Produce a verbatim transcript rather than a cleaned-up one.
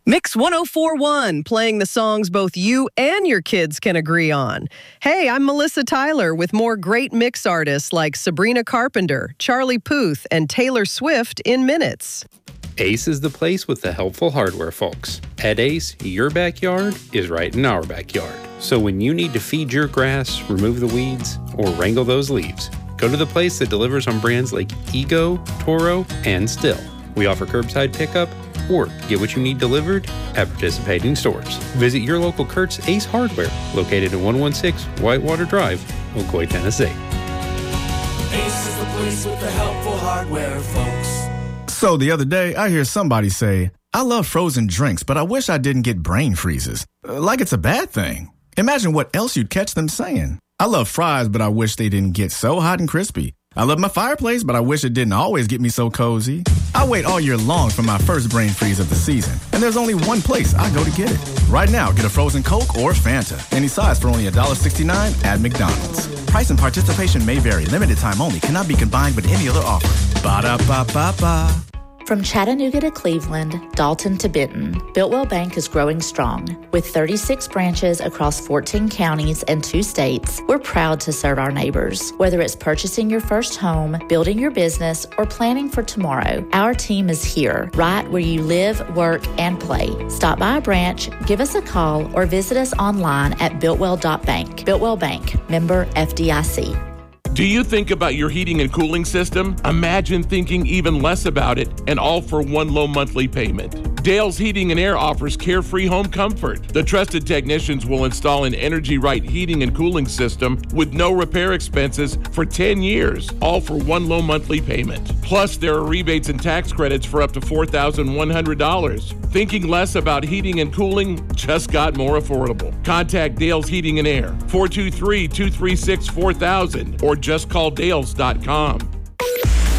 Mix one oh four point one, playing the songs both you and your kids can agree on. Hey, I'm Melissa Tyler with more great mix artists like Sabrina Carpenter, Charlie Puth, and Taylor Swift in minutes. Ace is the place with the helpful hardware, folks. At Ace, your backyard is right in our backyard. So when you need to feed your grass, remove the weeds, or wrangle those leaves, go to the place that delivers on brands like Ego, Toro, and Still. We offer curbside pickup, or get what you need delivered at participating stores. Visit your local Kurt's Ace Hardware, located at one sixteen Whitewater Drive, Ocoee, Tennessee. Ace is the place with the helpful hardware, folks. So the other day, I hear somebody say, I love frozen drinks, but I wish I didn't get brain freezes. Uh, like it's a bad thing. Imagine what else you'd catch them saying. I love fries, but I wish they didn't get so hot and crispy. I love my fireplace, but I wish it didn't always get me so cozy. I wait all year long for my first brain freeze of the season, and there's only one place I go to get it. Right now, get a frozen Coke or Fanta, any size for only one dollar sixty-nine at McDonald's. Price and participation may vary. Limited time only. Cannot be combined with any other offer. Ba-da-ba-ba-ba. From Chattanooga to Cleveland, Dalton to Benton, Builtwell Bank is growing strong. With thirty-six branches across fourteen counties and two states, we're proud to serve our neighbors. Whether it's purchasing your first home, building your business, or planning for tomorrow, our team is here, right where you live, work, and play. Stop by a branch, give us a call, or visit us online at builtwell dot bank. Builtwell Bank, member F D I C. Do you think about your heating and cooling system? Imagine thinking even less about it and all for one low monthly payment. Dale's Heating and Air offers carefree home comfort. The trusted technicians will install an Energy Right heating and cooling system with no repair expenses for ten years, all for one low monthly payment. Plus, there are rebates and tax credits for up to four thousand one hundred dollars. Thinking less about heating and cooling just got more affordable. Contact Dale's Heating and Air, four two three, two three six, four thousand, or just call dales dot com.